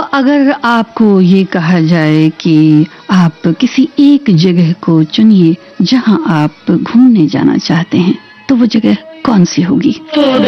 अगर आपको ये कहा जाए कि आप किसी एक जगह को चुनिए जहां आप घूमने जाना चाहते हैं, तो वो जगह कौन सी होगी?